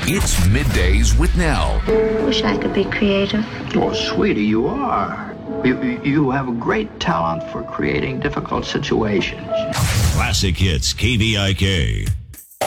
It's Middays with Nell. Wish I could be creative. Oh, sweetie, you are. You have a great talent for creating difficult situations. Classic Hits, KVIK.